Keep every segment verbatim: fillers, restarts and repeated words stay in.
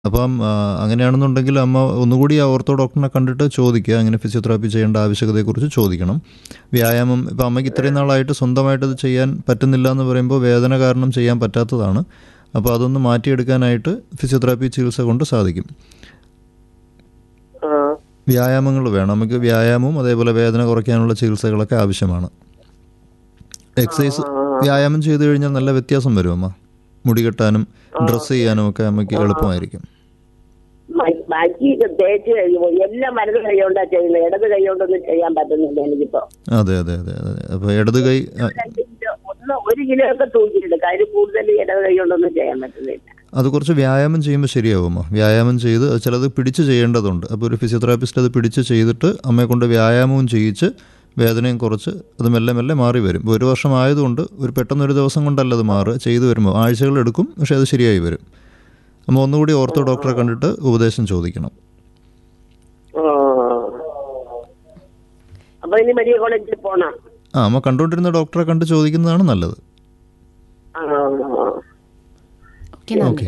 അപ്പം ആ, അങ്ങനെയാണെന്നുണ്ടെങ്കിൽ അമ്മ ഒന്നുകൂടി ആ ഓർത്തോ ഡോക്ടറിനെ കണ്ടിട്ട് ചോദിക്കുക, അങ്ങനെ ഫിസിയോതെറാപ്പി ചെയ്യേണ്ട ആവശ്യകതയെക്കുറിച്ച് ചോദിക്കണം. വ്യായാമം ഇപ്പം അമ്മയ്ക്ക് ഇത്രയും നാളായിട്ട് സ്വന്തമായിട്ട് ഇത് ചെയ്യാൻ പറ്റുന്നില്ല എന്ന് പറയുമ്പോൾ വേദന കാരണം ചെയ്യാൻ പറ്റാത്തതാണ്. അപ്പോൾ അതൊന്ന് മാറ്റിയെടുക്കാനായിട്ട് ഫിസിയോതെറാപ്പി ചികിത്സ കൊണ്ട് സാധിക്കും. ആ, വ്യായാമങ്ങൾ വേണം, നമുക്ക് വ്യായാമവും അതേപോലെ വേദന കുറയ്ക്കാനുള്ള ചികിത്സകളൊക്കെ ആവശ്യമാണ്. എക്സസൈസ് വ്യായാമം ചെയ്തു കഴിഞ്ഞാൽ നല്ല വ്യത്യാസം വരും അമ്മ. മുടി കെട്ടാനും ഡ്രസ്സ് ചെയ്യാനും ഒക്കെ അമ്മയ്ക്ക് എളുപ്പമായിരിക്കും. മ- ബാക്കി തേച്ച് കഴിയുമ്പോ എല്ലാം വലത് കൈ കൊണ്ടാ ചെയ്യുന്നത്, ഇടത് കൈ കൊണ്ടൊന്നും ചെയ്യാൻ പറ്റുന്നില്ല എനിക്കിപ്പോ. അതെ അതെ അതെ അതെ അപ്പോൾ ഇടത് കൈ ആ, രണ്ട് കിലോ ഒന്ന് ഒരു കിലോ ഒക്കെ തൂക്കിയിട്ടുണ്ട്, കാര്യം കൂടുതൽ ഇടത് കൈ കൊണ്ടൊന്നും ചെയ്യാൻ പറ്റുന്നില്ല. അത് കുറച്ച് വ്യായാമം ചെയ്യുമ്പോൾ ശരിയാവുമോ? വ്യായാമം ചെയ്ത് അത് ചിലത് പിടിച്ച് ചെയ്യേണ്ടതുണ്ട്. അപ്പോൾ ഒരു ഫിസിയോതെറാപ്പിസ്റ്റ് അത് പിടിച്ച് ചെയ്തിട്ട് അമ്മയെ കൊണ്ട് വ്യായാമവും ചെയ്യിച്ച് വേദനയും കുറച്ച് അത് മെല്ലെ മെല്ലെ മാറി വരും. ഇപ്പോൾ ഒരു വർഷം ആയതുകൊണ്ട് ഒരു പെട്ടെന്ന് ഒരു ദിവസം കൊണ്ടല്ല അത് മാറുക, ചെയ്തു വരുമ്പോൾ ആഴ്ചകൾ എടുക്കും, പക്ഷേ അത് ശരിയായി വരും. നമ്മൾ ഒന്നുകൂടി ഓർത്തോ ഡോക്ടറെ കണ്ടിട്ട് ഉപദേശം ചോദിക്കണം. ആ. അപ്പൊ ഇനി മെഡിക്കൽ കോളേജിൽ പോണം. ആ അമ്മ കണ്ടുകൊണ്ടിരുന്ന ഡോക്ടറെ കണ്ട് ചോദിക്കുന്നതാണ് നല്ലത്. ആ. ഓക്കെ, നന്ദി. ഓക്കെ.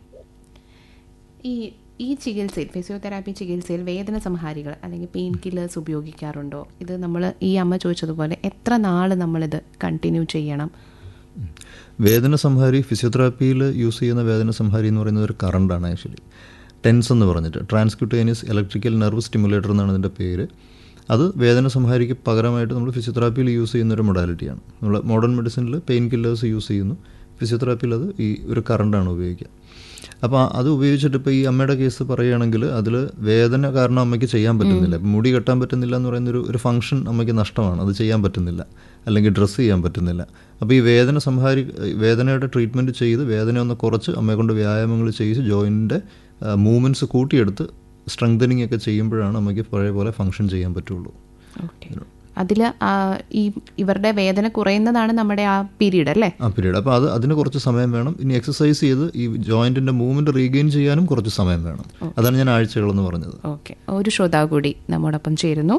ഈ ഈ ചികിത്സയിൽ ഫിസിയോതെറാപ്പി ചികിത്സയിൽ വേദന സംഹാരികൾ അല്ലെങ്കിൽ പെയിൻ കില്ലേഴ്സ് ഉപയോഗിക്കാറുണ്ടോ? ഇത് നമ്മൾ ഈ അമ്മ ചോദിച്ചതുപോലെ എത്ര നാൾ നമ്മളിത് കണ്ടിന്യൂ ചെയ്യണം? വേദന സംഹാരി ഫിസിയോതെറാപ്പിയിൽ യൂസ് ചെയ്യുന്ന വേദന സംഹാരി എന്ന് പറയുന്നത് ഒരു കറണ്ടാണ്. ആക്ച്വലി ടെൻസ് എന്ന് പറഞ്ഞിട്ട് ട്രാൻസ്ക്യൂട്ടേനിയസ് ഇലക്ട്രിക്കൽ നെർവ് സ്റ്റിമുലേറ്റർ എന്നാണ് അതിൻ്റെ പേര്. അത് വേദന സംഹാരിക്ക് പകരമായിട്ട് നമ്മൾ ഫിസിയോതെറാപ്പിയിൽ യൂസ് ചെയ്യുന്ന ഒരു മൊഡാലിറ്റിയാണ്. നമ്മൾ മോഡേൺ മെഡിസിനിൽ പെയിൻ കില്ലേഴ്സ് യൂസ് ചെയ്യുന്നു, ഫിസിയോതെറാപ്പിയിൽ അത് ഈ ഒരു കറണ്ടാണ് ഉപയോഗിക്കുക. അപ്പോൾ അത് ഉപയോഗിച്ചിട്ട് ഇപ്പോൾ ഈ അമ്മയുടെ കേസ് പറയുകയാണെങ്കിൽ അതിൽ വേദന കാരണം അമ്മയ്ക്ക് ചെയ്യാൻ പറ്റുന്നില്ല. ഇപ്പം മുടി കെട്ടാൻ പറ്റുന്നില്ല എന്ന് പറയുന്നൊരു ഒരു ഫംഗ്ഷൻ അമ്മയ്ക്ക് നഷ്ടമാണ്, അത് ചെയ്യാൻ പറ്റുന്നില്ല, അല്ലെങ്കിൽ ഡ്രസ്സ് ചെയ്യാൻ പറ്റുന്നില്ല. അപ്പോൾ ഈ വേദന സംഹാരി വേദനയുടെ ട്രീറ്റ്മെൻറ്റ് ചെയ്ത് വേദന ഒന്ന് കുറച്ച് അമ്മയെ കൊണ്ട് വ്യായാമങ്ങൾ ചെയ്ത് ജോയിൻറ്റിൻ്റെ മൂവ്മെൻറ്റ്സ് കൂട്ടിയെടുത്ത് സ്ട്രെങ്തനിങ് ഒക്കെ ചെയ്യുമ്പോഴാണ് അമ്മയ്ക്ക് പഴയ പോലെ ഫംഗ്ഷൻ ചെയ്യാൻ പറ്റുള്ളൂ. ഓക്കെ, അതിൽ ഈ ഇവരുടെ വേദന കുറയുന്നതാണ് നമ്മുടെ ആ പീരീഡ് അല്ലേ? ആ പീരീഡ്. അപ്പോൾ അത് അതിന് കുറച്ച് സമയം വേണം. ഇനി എക്സസൈസ് ചെയ്ത് ഈ ജോയിൻറ്റിൻ്റെ മൂവ്മെൻറ്റ് റീഗെയിൻ ചെയ്യാനും കുറച്ച് സമയം വേണം. അതാണ് ഞാൻ ആഴ്ചകളെന്ന് പറഞ്ഞത്. ഓക്കെ, ഒരു ശ്രോതാവ് കൂടി നമ്മോടൊപ്പം ചേരുന്നു.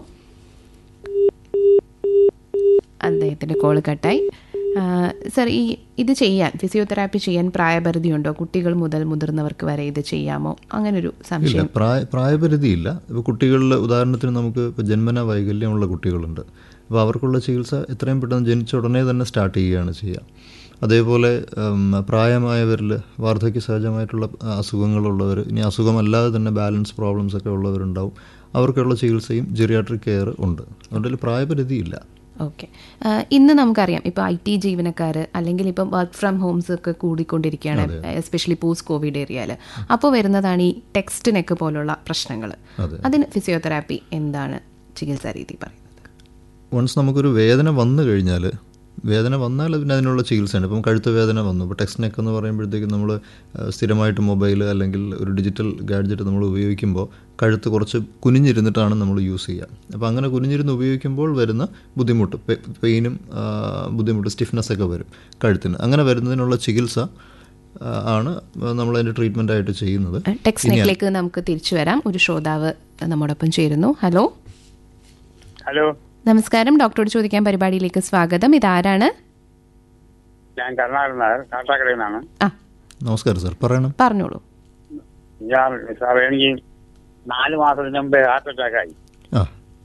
അദ്ദേഹത്തിൻ്റെ കോള് കട്ടായി. സർ, ഈ ഇത് ചെയ്യാൻ ഫിസിയോതെറാപ്പി ചെയ്യാൻ പ്രായപരിധിയുണ്ടോ? കുട്ടികൾ മുതൽ മുതിർന്നവർക്ക് വരെ ഇത് ചെയ്യാമോ? അങ്ങനൊരു ഇല്ല, സംശയം. പ്രായ പ്രായപരിധിയില്ല. ഇപ്പോൾ കുട്ടികളിൽ ഉദാഹരണത്തിന് നമുക്ക് ഇപ്പോൾ ജന്മന വൈകല്യമുള്ള കുട്ടികളുണ്ട്. അപ്പോൾ അവർക്കുള്ള ചികിത്സ എത്രയും പെട്ടെന്ന് ജനിച്ച ഉടനെ തന്നെ സ്റ്റാർട്ട് ചെയ്യുകയാണ് ചെയ്യുക. അതേപോലെ ഉം, പ്രായമായവരിൽ വാർദ്ധക്യ സഹജമായിട്ടുള്ള അസുഖങ്ങളുള്ളവർ, ഇനി അസുഖമല്ലാതെ തന്നെ ബാലൻസ് പ്രോബ്ലംസ് ഒക്കെ ഉള്ളവരുണ്ടാവും, അവർക്കുള്ള ചികിത്സയും ജെറിയാട്രിക് കെയർ ഉണ്ട്. അതുകൊണ്ട് പ്രായപരിധിയില്ല. ഓക്കെ, ഇന്ന് നമുക്കറിയാം ഇപ്പോൾ ഐ ടി ജീവനക്കാർ അല്ലെങ്കിൽ ഇപ്പം വർക്ക് ഫ്രം ഹോംസ് ഒക്കെ കൂടിക്കൊണ്ടിരിക്കുകയാണ്, എസ്പെഷ്യലി പോസ്റ്റ് കോവിഡ് ഏരിയയിൽ. അപ്പോൾ വരുന്നതാണ് ഈ ടെക്സ്റ്റ് നെക്ക് പോലുള്ള പ്രശ്നങ്ങൾ. അതെ. അതിന് ഫിസിയോതെറാപ്പി എന്താണ് ചികിത്സാ രീതി പറയുന്നത്? വൺസ് നമുക്കൊരു വേദന വന്നു കഴിഞ്ഞാൽ വേദന വന്നാൽ അതിന് അതിനുള്ള ചികിത്സയാണ്. ഇപ്പം കഴുത്ത് വേദന വന്നു, ഇപ്പോൾ ടെക്സ്റ്റ് നെക്ക് എന്ന് പറയുമ്പോഴത്തേക്കും നമ്മൾ സ്ഥിരമായിട്ട് മൊബൈൽ അല്ലെങ്കിൽ ഒരു ഡിജിറ്റൽ ഗാഡ്ജറ്റ് നമ്മൾ ഉപയോഗിക്കുമ്പോൾ കഴുത്ത് കുറച്ച് കുനിഞ്ഞിരുന്നിട്ടാണ് നമ്മൾ യൂസ് ചെയ്യുക. അപ്പോൾ അങ്ങനെ കുനിഞ്ഞിരുന്ന് ഉപയോഗിക്കുമ്പോൾ വരുന്ന ബുദ്ധിമുട്ട്, പെയിനും ബുദ്ധിമുട്ട്, സ്റ്റിഫ്നെസ് ഒക്കെ വരും കഴുത്തിന്. അങ്ങനെ വരുന്നതിനുള്ള ചികിത്സ ആ, ആണ് നമ്മളതിൻ്റെ ട്രീറ്റ്മെൻ്റ് ആയിട്ട് ചെയ്യുന്നത്. ടെക്സ്റ്റ് നെക്കിലേക്ക് നമുക്ക് തിരിച്ചു വരാം. ഒരു ശ്രോതാവ് നമ്മോടൊപ്പം ചേരുന്നു. ഹലോ ഹലോ, നമസ്കാരം, ഡോക്ടറോട് ചോദിക്കാൻ പരിപാടിയിലേക്ക് സ്വാഗതം. ഇതാരാണ്? ഞാൻ കർണാടക കാട്ടാക്കടയിൽ നിന്നാണ്. ആ, നമസ്കാരം സാർ, പറയണം. പറഞ്ഞോളൂ. ഞാൻ സാർ, എനിക്ക് നാല് മാസത്തിന് മുമ്പ് ഹാർട്ട് അറ്റാക്ക് ആയി. ആ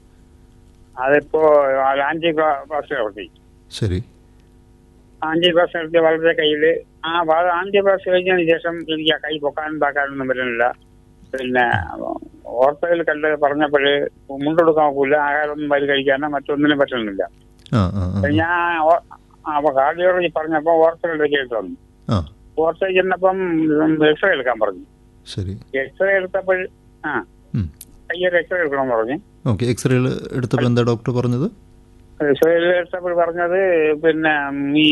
അതിപ്പോ ആന്റി പ്ലാസ്റ്റിക് നടത്തി. ശരി. ആന്റി പ്ലാസ്റ്റിക് നടത്തിയ വളരെ കയ്യില് ആ ആന്റി പ്ലാസ്റ്റിക് കഴിഞ്ഞതിന് ശേഷം എനിക്ക് ആ കൈ പൊക്കാനും താക്കാനൊന്നും പറ്റുന്നില്ല. പിന്നെ ഓർത്തയിൽ കണ്ട് പറഞ്ഞപ്പോഴ് മുണ്ടെടുക്കാൻ നോക്കൂല, ആഹാരമൊന്നും വരി കഴിക്കാനോ മറ്റൊന്നിനും പറ്റുന്നില്ല. ആ ആ ആ. ഞാൻ അപ്പൊ കാർഡിയോളജി പറഞ്ഞപ്പോ ഓർത്തയിലേക്ക് എടുത്തു വന്നു. ആ ഓർത്തയിൽ ചെന്നപ്പം എക്സ്റേ എടുക്കാൻ പറഞ്ഞു. ശരി. എക്സ്റേ എടുത്തപ്പോൾ ആ ഉം. കയ്യൊരു എക്സ്റേ എടുക്കണമെന്ന് പറഞ്ഞു. ഓക്കെ, എക്സ്റേയിൽ എടുത്തപ്പോൾ എന്താ ഡോക്ടർ പറഞ്ഞത്? എക്സ്റേ എടുത്തപ്പോൾ പറഞ്ഞത് പിന്നെ ഈ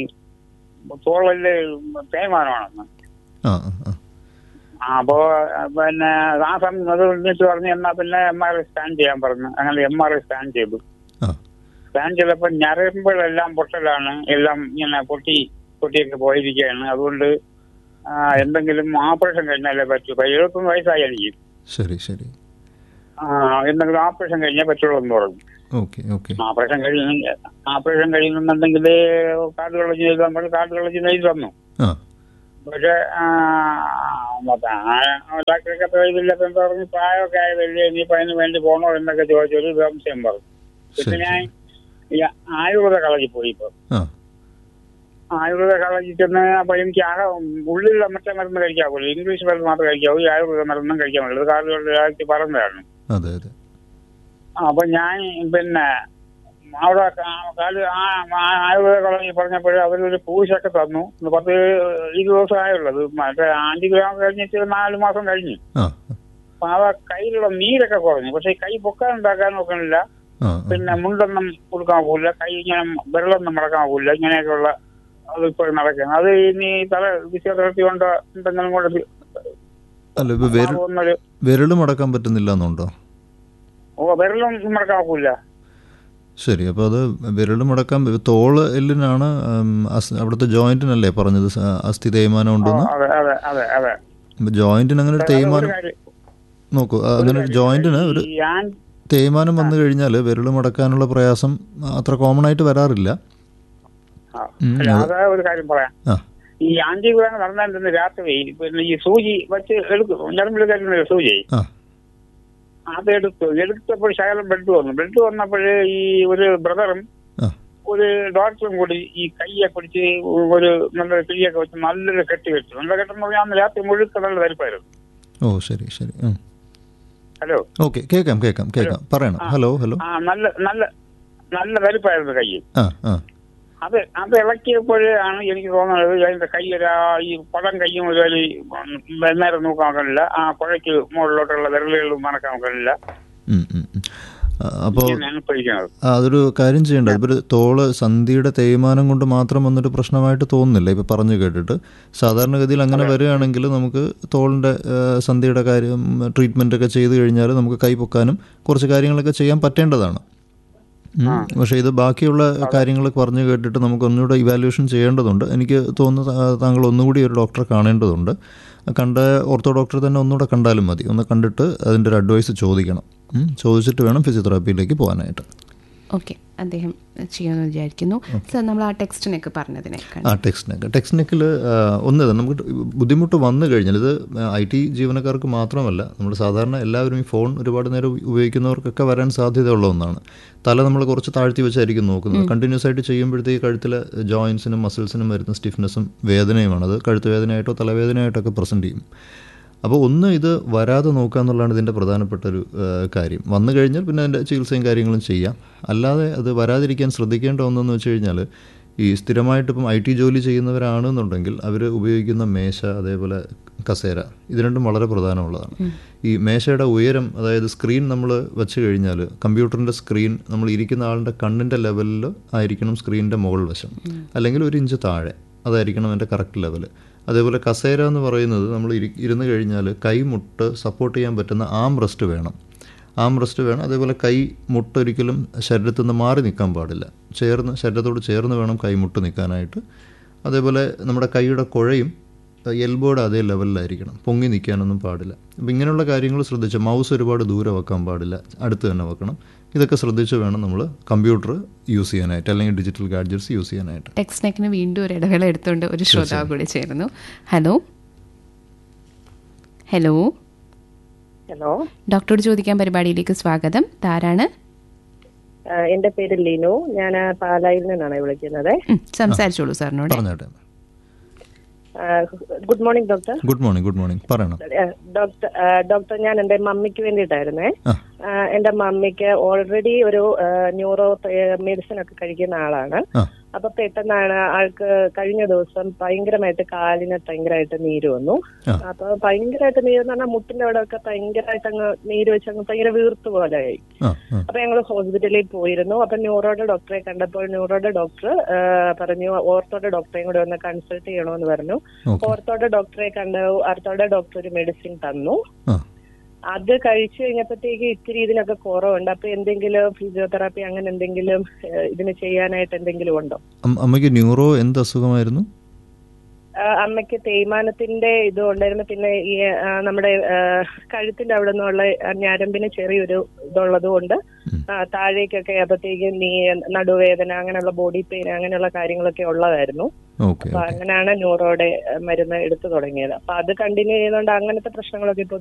തോളില് തേയ്മാനമാണെന്ന്. ആ ആ ആ. അപ്പോ പിന്നെ ആ സമയം അത് വിളിച്ചു പറഞ്ഞു. എന്നാ പിന്നെ എം ആർ ഐ സ്കാൻ ചെയ്യാൻ പറഞ്ഞു. അങ്ങനെ എം ആർ ഐ സ്കാൻ ചെയ്തു. ആ. സ്കാൻ ചെയ്തപ്പോൾ ഞരമ്പുകളെല്ലാം പൊട്ടലാണ്, എല്ലാം ഇങ്ങനെ പൊട്ടി പൊട്ടിയൊക്കെ പോയിരിക്കുകയാണ്. അതുകൊണ്ട് എന്തെങ്കിലും ഓപ്പറേഷൻ കഴിഞ്ഞാലേ പറ്റൂ. എഴുപത്തൊന്ന് വയസ്സായി എനിക്ക്. ശരി ശരി. ആ എന്തെങ്കിലും ഓപ്പറേഷൻ കഴിഞ്ഞാൽ പറ്റുള്ളൂ എന്ന് പറഞ്ഞു. Okay okay. ഓപ്പറേഷൻ കഴിയുന്ന ഓപ്പറേഷൻ കഴിയുന്നുണ്ടെങ്കിൽ കാർഡിയോളജി എഴുതാൻ പറഞ്ഞു. കാർഡിയോളജി എഴുതി തന്നു. ആ പക്ഷെ ഡോക്ടർക്ക് അത്ര ഇതില്ലപ്പം പറഞ്ഞ് പ്രായമൊക്കെ ആയതല്ലേ ഇനിയിപ്പോ അതിന് വേണ്ടി പോകണോ എന്നൊക്കെ ചോദിച്ചൊരു സംശയം പറഞ്ഞു. പിന്നെ ഞാൻ ഈ ആയുർവേദ കളരി പോയി. ഇപ്പൊ ആയുർവേദ കളരി ചെന്ന് അപ്പൊ എനിക്ക് ആകെ ഉള്ളിലുള്ള മറ്റേ മരുന്ന് കഴിക്കാവുള്ളൂ, ഇംഗ്ലീഷ് മരുന്ന് മാത്രമേ കഴിക്കാവൂ, ഈ ആയുർവേദ മരുന്നും കഴിക്കാൻ പറ്റുള്ളൂ. കാർഡിയോളജി പറഞ്ഞതാണ്. അപ്പൊ ഞാൻ പിന്നെ അവിടെ കാല് ആയുർവേദ കളരി പറഞ്ഞപ്പോൾ അവരൊരു പൂശൊക്കെ തന്നു. പത്ത് ഇരുപത് ദിവസം ആയുള്ളത്, മറ്റേ ആന്റിഗ്രാം കഴിഞ്ഞിട്ട് നാല് മാസം കഴിഞ്ഞു. അപ്പൊ ആ കയ്യിലുള്ള നീരൊക്കെ കുറഞ്ഞു. പക്ഷെ കൈ പൊക്കാൻ ഉണ്ടാക്കാൻ നോക്കണില്ല, പിന്നെ മുണ്ടൊന്നും കൊടുക്കാൻ പോകില്ല, കൈ ഇങ്ങനെ വെള്ളമൊന്നും മടക്കാൻ പോകില്ല, ഇങ്ങനെയൊക്കെയുള്ള അത് ഇപ്പോൾ നടക്കുന്നത്. അത് ഇനി തല ഫിസിയോതെറാപ്പി കൊണ്ട് എന്തെങ്കിലും കൊണ്ട് വിരല് മടക്കാൻ പറ്റുന്നില്ല എന്നുണ്ടോ? ഓ, വിരലും മടക്കാൻ പോകില്ല. ശരി, അപ്പോൾ അത് വിരൽ മടക്കാൻ തോള് എല്ലിനാണ്, അവിടുത്തെ ജോയിന്റിനല്ലേ പറഞ്ഞത് അസ്ഥി തേയ്മാനം ഉണ്ടെന്ന്? ജോയിന്റിന് അങ്ങനെ ഒരു തേയ്മാനം നോക്കൂ, അങ്ങനെ ഒരു ജോയിന്റിന് ഒരു തേയ്മാനം വന്നു കഴിഞ്ഞാൽ വിരൽ മടക്കാനുള്ള പ്രയാസം അത്ര കോമൺ ആയിട്ട് വരാറില്ല. ഒരു കാര്യം പറയാം, ഈ ആന്റിഗ്രാം നടന്നിരുന്ന രാത്രി പിന്നെ ഈ സൂചി വെച്ച് എടുക്കും, ഞരമ്പിൽ കയറ്റുന്ന സൂചി അതെടുത്തു. എടുത്തപ്പോൾ ശകലം ബ്ലഡ് വന്നു. ബ്ലഡ് വന്നപ്പോഴേ ഈ ഒരു ബ്രദറും ഒരു ഡോക്ടറും കൂടി ഈ കയ്യെ പിടിച്ച് ഒരു നല്ല കയ്യൊക്കെ വെച്ച് നല്ലൊരു കെട്ടി വെച്ചു. നല്ല കെട്ടെന്ന് പറഞ്ഞാൽ രാത്രി മുഴുക്ക നല്ല തരിപ്പായിരുന്നു. ഓ ശരി ശരി. ഹലോ, ഓക്കെ, കേൾക്കാം കേൾക്കാം കേൾക്കാം പറയണം. Hello hello. ആ നല്ല നല്ല നല്ല തരിപ്പായിരുന്നു കൈ. അത് അത് ഇളക്കിയപ്പോഴാണ് എനിക്ക് തോന്നുന്നത് അതിന്റെ കൈ ഈ പടം കയ്യും ഒരു നേരം നോക്കാൻ നോക്കണില്ല, ആ കുഴയ്ക്ക് മുകളിലോട്ടുള്ള വിരലുകളും മണക്കാൻ നോക്കണില്ല. അപ്പോൾ അതൊരു കാര്യം ചെയ്യേണ്ടത്, ഇപ്പോൾ തോള് സന്ധിയുടെ തേയ്മാനം കൊണ്ട് മാത്രം വന്നൊരു പ്രശ്നമായിട്ട് തോന്നുന്നില്ല ഇപ്പം പറഞ്ഞു കേട്ടിട്ട്. സാധാരണഗതിയിൽ അങ്ങനെ വരികയാണെങ്കിൽ നമുക്ക് തോളിൻ്റെ സന്ധിയുടെ കാര്യം ട്രീറ്റ്മെൻ്റ് ഒക്കെ ചെയ്ത് കഴിഞ്ഞാൽ നമുക്ക് കൈ പൊക്കാനും കുറച്ച് കാര്യങ്ങളൊക്കെ ചെയ്യാൻ പറ്റേണ്ടതാണ്. പക്ഷേ ഇത് ബാക്കിയുള്ള കാര്യങ്ങൾ പറഞ്ഞു കേട്ടിട്ട് നമുക്ക് ഒന്നുകൂടെ ഇവാലുവേഷൻ ചെയ്യേണ്ടതുണ്ട്. എനിക്ക് തോന്നുന്നു താങ്കൾ ഒന്നുകൂടി ഒരു ഡോക്ടറെ കാണേണ്ടതുണ്ട്. കണ്ട ഓർത്തോ ഡോക്ടറെ തന്നെ ഒന്നുകൂടെ കണ്ടാലും മതി. ഒന്ന് കണ്ടിട്ട് അതിൻ്റെ ഒരു അഡ്വൈസ് ചോദിക്കണം. ചോദിച്ചിട്ട് വേണം ഫിസിയോതെറാപ്പിയിലേക്ക് പോകാനായിട്ട്. ഓക്കെ, അദ്ദേഹം ചെയ്യുമെന്ന് വിചാരിക്കുന്നു. സർ, നമ്മൾ ആ ടെക്സ്റ്റ് നെക്ക് പറഞ്ഞതിനെ ആ ടെക്സ്റ്റ് നെക്ക് ടെക്സ്റ്റ് നെക്കിൽ ഒന്ന് നമുക്ക് ബുദ്ധിമുട്ട് വന്നു കഴിഞ്ഞാൽ, ഇത് ഐ ടി ജീവനക്കാർക്ക് മാത്രമല്ല, നമ്മൾ സാധാരണ എല്ലാവരും ഈ ഫോൺ ഒരുപാട് നേരം ഉപയോഗിക്കുന്നവർക്കൊക്കെ വരാൻ സാധ്യതയുള്ള ഒന്നാണ്. തല നമ്മൾ കുറച്ച് താഴ്ത്തി വെച്ചായിരിക്കും നോക്കുന്നത്. കണ്ടിന്യൂസ് ആയിട്ട് ചെയ്യുമ്പോഴത്തേക്ക് കഴുത്തിലെ ജോയിൻസിനും മസിൽസിനും വരുന്ന സ്റ്റിഫ്നെസ്സും വേദനയുമാണ്. അത് കഴുത്ത് വേദനയായിട്ടോ തലവേദനയായിട്ടൊക്കെ പ്രസൻറ്റ് ചെയ്യും. അപ്പോൾ ഒന്ന് ഇത് വരാതെ നോക്കുക എന്നുള്ളതാണ് ഇതിൻ്റെ പ്രധാനപ്പെട്ട ഒരു കാര്യം. വന്നു കഴിഞ്ഞാൽ പിന്നെ അതിൻ്റെ ചികിത്സയും കാര്യങ്ങളും ചെയ്യാം. അല്ലാതെ അത് വരാതിരിക്കാൻ ശ്രദ്ധിക്കേണ്ട ഒന്നെന്ന് വെച്ച് കഴിഞ്ഞാൽ, ഈ സ്ഥിരമായിട്ട് ഇപ്പം ഐ ടി ജോലി ചെയ്യുന്നവരാണെന്നുണ്ടെങ്കിൽ അവർ ഉപയോഗിക്കുന്ന മേശ, അതേപോലെ കസേര, ഇത് രണ്ടും വളരെ പ്രധാനമുള്ളതാണ്. ഈ മേശയുടെ ഉയരം, അതായത് സ്ക്രീൻ നമ്മൾ വെച്ച് കഴിഞ്ഞാൽ കമ്പ്യൂട്ടറിൻ്റെ സ്ക്രീൻ നമ്മൾ ഇരിക്കുന്ന ആളുടെ കണ്ണിൻ്റെ ലെവലിൽ ആയിരിക്കണം സ്ക്രീനിൻ്റെ മുകൾ വശം, അല്ലെങ്കിൽ ഒരു ഇഞ്ച് താഴെ, അതായിരിക്കണം അതിൻ്റെ കറക്റ്റ് ലെവൽ. അതേപോലെ കസേര എന്ന് പറയുന്നത് നമ്മൾ ഇരി ഇരുന്ന് കഴിഞ്ഞാൽ കൈമുട്ട് സപ്പോർട്ട് ചെയ്യാൻ പറ്റുന്ന ആം റെസ്റ്റ് വേണം. ആം റെസ്റ്റ് വേണം. അതേപോലെ കൈ മുട്ടൊരിക്കലും ശരീരത്തിൽ നിന്ന് മാറി നിൽക്കാൻ പാടില്ല. ചേർന്ന് ശരീരത്തോട് ചേർന്ന് വേണം കൈമുട്ട് നിൽക്കാനായിട്ട്. അതേപോലെ നമ്മുടെ കൈയുടെ കുഴയും എൽബോയുടെ അതേ ലെവലിലായിരിക്കണം, പൊങ്ങി നിൽക്കാനൊന്നും പാടില്ല. അപ്പം ഇങ്ങനെയുള്ള കാര്യങ്ങൾ ശ്രദ്ധിച്ച്, മൗസ് ഒരുപാട് ദൂരെ വെക്കാൻ പാടില്ല, അടുത്ത് തന്നെ വെക്കണം. ഇതൊക്കെ ശ്രദ്ധിച്ച് വേണം നമ്മൾ കമ്പ്യൂട്ടർ യൂസ് ചെയ്യാനായിട്ട്, അല്ലെങ്കിൽ ഡിജിറ്റൽ ഗാഡ്ജറ്റ്സ് യൂസ് ചെയ്യാനായിട്ട്. ടെക്സ്റ്റ് നെക്കിന് വീണ്ടും ഒരു ഇടവേള എടുത്തുകൊണ്ട് ഒരു ശ്രോതാവ് കൂടി ചേരുന്നു. ഹലോ ഹലോ ഹലോ ഡോക്ടറോട് ചോദിക്കാൻ പരിപാടിയിലേക്ക് സ്വാഗതം. ആരാണ്? എന്റെ പേര് ലിനു, ഞാൻ പാലായിൽ നിന്നാണ് വിളിക്കുന്നത്. സംസാരിച്ചോളൂ സാറിനോട്. പറഞ്ഞോട്ടെ. Good morning doctor. Good morning. Good morning. പറയണം ഡോക്ടർ. ഡോക്ടർ, ഞാൻ എന്റെ മമ്മിക്ക് വേണ്ടിയിട്ടായിരുന്നേ. എന്റെ മമ്മിക്ക് ഓൾറെഡി ഒരു ന്യൂറോ മെഡിസിൻ ഒക്കെ കഴിക്കുന്ന ആളാണ്. അപ്പൊ പെട്ടെന്നാണ് ആൾക്ക് കഴിഞ്ഞ ദിവസം ഭയങ്കരമായിട്ട് കാലിന് ഭയങ്കരമായിട്ട് നീര് വന്നു. അപ്പൊ ഭയങ്കരമായിട്ട് നീര് എന്ന് പറഞ്ഞാൽ മുട്ടിന്റെ അവിടെ ഒക്കെ ഭയങ്കരമായിട്ട് അങ്ങ് നീര് വെച്ച് അങ്ങ് ഭയങ്കര വീർത്ത് പോലെയായി. അപ്പൊ ഞങ്ങൾ ഹോസ്പിറ്റലിൽ പോയിരുന്നു. അപ്പൊ ന്യൂറോയുടെ ഡോക്ടറെ കണ്ടപ്പോൾ ന്യൂറോയുടെ ഡോക്ടർ പറഞ്ഞു ഓർത്തോയുടെ ഡോക്ടറെയും കൂടെ ഒന്ന് കൺസൾട്ട് ചെയ്യണമെന്ന് പറഞ്ഞു. ഓർത്തോയുടെ ഡോക്ടറെ കണ്ടു. ഓർത്തോയുടെ ഡോക്ടർ ഒരു മെഡിസിൻ തന്നു. അത് കഴിച്ചു കഴിഞ്ഞപ്പോഴത്തേക്ക് ഇത്തിരി ഇതിനൊക്കെ കുറവുണ്ട്. അപ്പൊ എന്തെങ്കിലും ഫിസിയോതെറാപ്പി അങ്ങനെ എന്തെങ്കിലും ഇതിന് ചെയ്യാനായിട്ട് എന്തെങ്കിലും ഉണ്ടോ? അമ്മയ്ക്ക് ന്യൂറോ എന്ത് അസുഖമായിരുന്നു? ആ, അമ്മയ്ക്ക് തേയ്മാനത്തിന്റെ ഇതും ഉണ്ടായിരുന്നു. പിന്നെ ഈ ആ, നമ്മുടെ ആ, കഴുത്തിന്റെ അവിടെ നിന്നുള്ള ഞരമ്പിന് ചെറിയൊരു ഇതുള്ളത് കൊണ്ട് ആ, താഴേക്കൊക്കെ അപ്പത്തേക്കും നീ നടുവേദന അങ്ങനെയുള്ള ബോഡി പെയിൻ അങ്ങനെയുള്ള കാര്യങ്ങളൊക്കെ ഉള്ളതായിരുന്നു. ഓക്കെ അപ്പൊ അങ്ങനെയാണ് ന്യൂറോയുടെ മരുന്ന് എടുത്തു തുടങ്ങിയത്. അപ്പൊ അത് കണ്ടിന്യൂ ചെയ്യുന്നതുകൊണ്ട് അങ്ങനത്തെ പ്രശ്നങ്ങളൊക്കെ ഇപ്പൊ